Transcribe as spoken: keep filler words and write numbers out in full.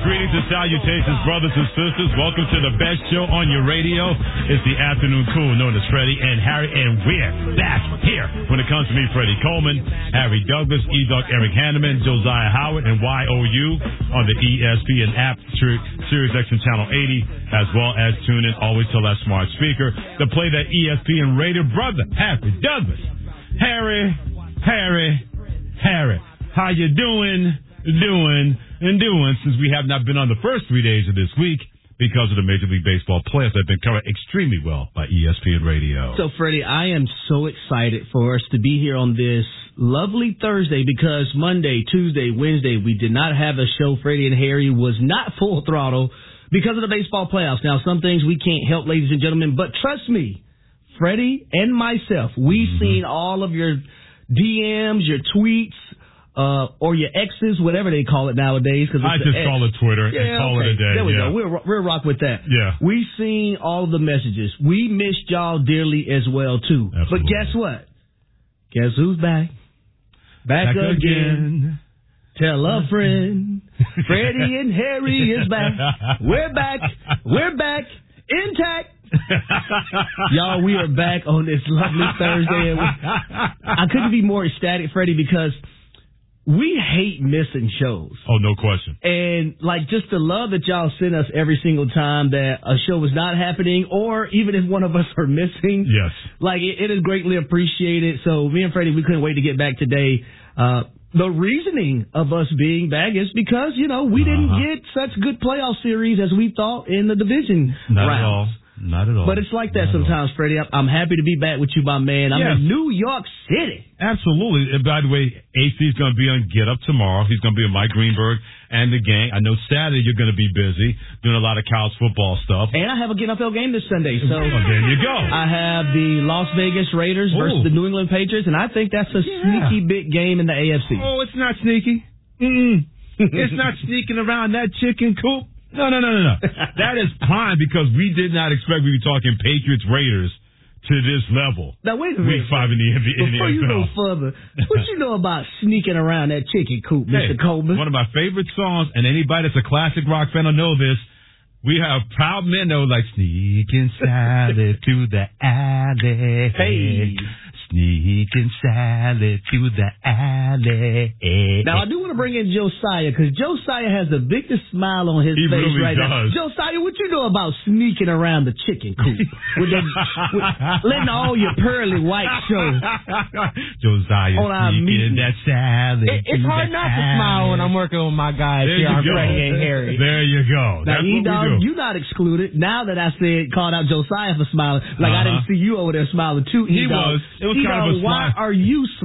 Greetings and salutations, brothers and sisters. Welcome to the best show on your radio. It's the afternoon cool known as Freddie and Harry, and we're back here. When it comes to me, Freddie Coleman, Harry Douglas, E-Duck, Eric Hanneman, Josiah Howard, and Y O U on the E S P N app, Sirius X M Channel eighty, as well as tune in always to that smart speaker to play that E S P N radio. Brother, Harry Douglas. Harry, Harry, Harry. How you doing, doing, and doing since we have not been on the first three days of this week because of the Major League Baseball playoffs that have been covered extremely well by E S P N Radio. So, Freddie, I am so excited for us to be here on this lovely Thursday because Monday, Tuesday, Wednesday, we did not have a show. Freddie and Harry was not full throttle because of the baseball playoffs. Now, some things we can't help, ladies and gentlemen, but trust me, Freddie and myself, we've mm-hmm. seen all of your D Ms, your tweets, Uh, or your exes, whatever they call it nowadays. Cause I just X. call it Twitter yeah, and call okay. it a day. There we yeah. go. We'll, we'll rock with that. Yeah. We've seen all of the messages. We missed y'all dearly as well, too. Absolutely. But guess what? Guess who's back? Back, back again. again. Tell a friend. Freddie and Harry is back. We're back. We're back. Intact. Y'all, we are back on this lovely Thursday. And we, I couldn't be more ecstatic, Freddie, because we hate missing shows. Oh, no question. And, like, just the love that y'all send us every single time that a show is not happening, or even if one of us are missing. Yes. Like, it, it is greatly appreciated. So, me and Freddie, we couldn't wait to get back today. Uh, the reasoning of us being back is because, you know, we uh-huh. didn't get such good playoff series as we thought in the division Not rounds. At all. Not at all. But it's like that Not sometimes, Freddie. I'm happy to be back with you, my man. I'm yes. in New York City. Absolutely. And by the way, A C's going to be on Get Up tomorrow. He's going to be with Mike Greenberg and the gang. I know Saturday you're going to be busy doing a lot of college football stuff. And I have a Get N F L game this Sunday. So oh, there you go. I have the Las Vegas Raiders Ooh. versus the New England Patriots, and I think that's a yeah. sneaky big game in the A F C. Oh, it's not sneaky. Mm-mm. It's not sneaking around that chicken coop. No, no, no, no, no. That is prime because we did not expect we'd be talking Patriots Raiders to this level. Now, wait a minute. Week five in the N B A. Before you go further, what you know about sneaking around that chicken coop, hey, Mister Coleman? One of my favorite songs, and anybody that's a classic rock fan will know this. We have proud men that were like, sneaking Sally to the alley. Hey. Sneaking Sally to the alley. Now, I do want to bring in Josiah, because Josiah has the biggest smile on his he face really right does. now. Josiah, what you know about sneaking around the chicken coop? with the, with, letting all your pearly white show. Josiah on our sneaking that Sally. It, it's hard not to smile when I'm working with my guys there here on go. Freddie and Harry. There you go. Now, That's what E-Dog, we do. you're not excluded. Now that I said, called out Josiah for smiling, like uh-huh. I didn't see you over there smiling too, He E-Dog. was. It was E-Dog, kind of a why smile. are you